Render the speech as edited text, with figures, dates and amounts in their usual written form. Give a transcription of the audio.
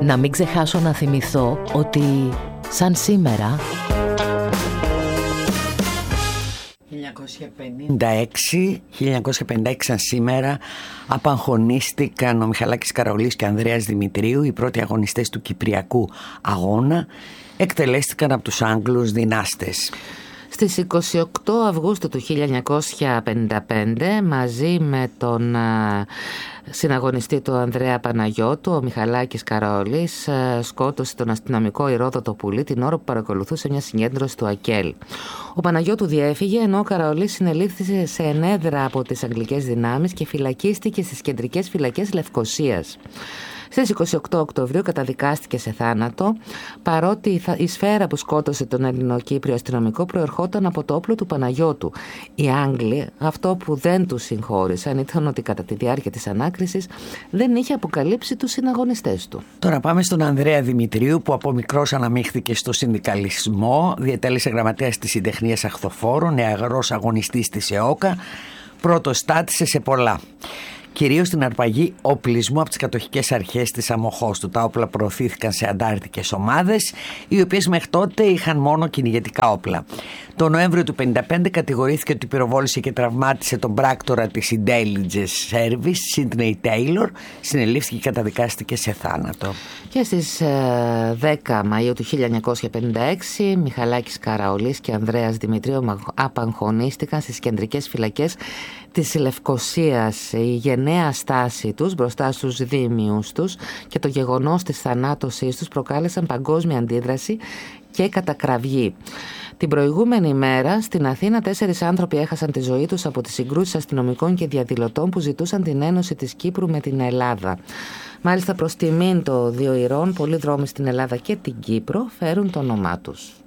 Να μην ξεχάσω να θυμηθώ ότι σαν σήμερα 1956 σαν σήμερα απαγχωνίστηκαν ο Μιχαλάκης Καραολής και ο Ανδρέας Δημητρίου, οι πρώτοι αγωνιστές του Κυπριακού αγώνα. Εκτελέστηκαν από τους Άγγλους δυνάστες. Στις 28 Αυγούστου του 1955, μαζί με τον συναγωνιστή του Ανδρέα Παναγιώτου, ο Μιχαλάκης Καραολής σκότωσε τον αστυνομικό Ηρόδοτο Πουλή την ώρα που παρακολουθούσε μια συγκέντρωση του ΑΚΕΛ. Ο Παναγιώτου διέφυγε, ενώ ο Καραολής συνελήφθη σε ενέδρα από τις αγγλικές δυνάμεις και φυλακίστηκε στις κεντρικές φυλακές Λευκωσίας. Στις 28 Οκτωβρίου καταδικάστηκε σε θάνατο, παρότι η σφαίρα που σκότωσε τον Ελληνοκύπριο αστυνομικό προερχόταν από το όπλο του Παναγιώτου. Οι Άγγλοι αυτό που δεν τους συγχώρησαν ήταν ότι κατά τη διάρκεια της ανάκρισης δεν είχε αποκαλύψει τους συναγωνιστές του. Τώρα πάμε στον Ανδρέα Δημητρίου, που από μικρός αναμίχθηκε στο συνδικαλισμό, διετέλεσε γραμματέας της Συντεχνίας Αχθοφόρου, νεαρός αγωνιστής της ΕΟΚΑ, πρωτοστάτησε σε πολλά. Κυρίως στην αρπαγή οπλισμού από τις κατοχικές αρχές της Αμοχώστου. Τα όπλα προωθήθηκαν σε αντάρτικες ομάδες, οι οποίες μέχρι τότε είχαν μόνο κυνηγετικά όπλα. Το Νοέμβριο του 1955 κατηγορήθηκε ότι πυροβόλησε και τραυμάτισε τον πράκτορα της Intelligence Service, Sidney Taylor, συνελήφθηκε και καταδικάστηκε σε θάνατο. Και στις 10 Μαΐου του 1956, Μιχαλάκης Καραολής και Ανδρέας Δημητρίου απαγχωνίστηκαν στις κεντρικές φυλακές της Λευκωσίας. Η γενναία στάση τους μπροστά στους δήμιους τους και το γεγονός της θανάτωσής τους προκάλεσαν παγκόσμια αντίδραση και κατακραυγή. Την προηγούμενη μέρα στην Αθήνα 4 άνθρωποι έχασαν τη ζωή τους από τις συγκρούσεις αστυνομικών και διαδηλωτών που ζητούσαν την ένωση της Κύπρου με την Ελλάδα. Μάλιστα προς τιμήν των δύο ηρών, πολλοί δρόμοι στην Ελλάδα και την Κύπρο φέρουν το όνομά τους.